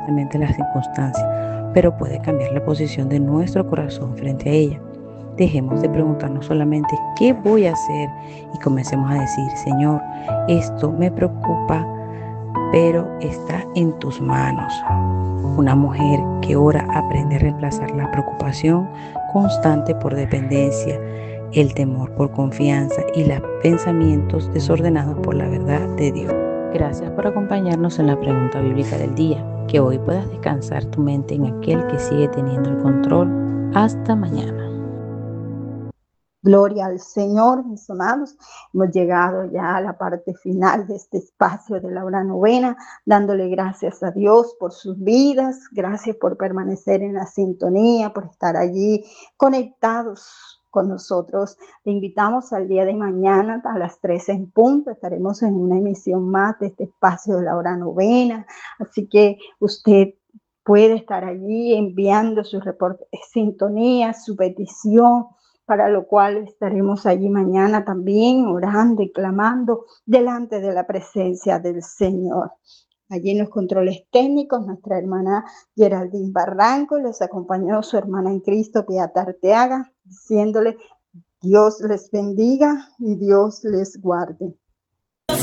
inmediatamente la circunstancia, pero puede cambiar la posición de nuestro corazón frente a ella. Dejemos de preguntarnos solamente qué voy a hacer y comencemos a decir: Señor, esto me preocupa, pero está en tus manos. Una mujer que ora aprende a reemplazar la preocupación constante por dependencia, el temor por confianza y los pensamientos desordenados por la verdad de Dios. Gracias por acompañarnos en la pregunta bíblica del día. Que hoy puedas descansar tu mente en aquel que sigue teniendo el control. Hasta mañana. Gloria al Señor, mis amados. Hemos llegado ya a la parte final de este espacio de la hora novena, dándole gracias a Dios por sus vidas, gracias por permanecer en la sintonía, por estar allí conectados con nosotros. Le invitamos al día de mañana a las 13 en punto. Estaremos en una emisión más de este espacio de la hora novena. Así que usted puede estar allí enviando su reporte de sintonía, su petición, para lo cual estaremos allí mañana también orando y clamando delante de la presencia del Señor. Allí en los controles técnicos, nuestra hermana Geraldine Barranco, les acompañó su hermana en Cristo, Beata Arteaga, diciéndole: Dios les bendiga y Dios les guarde.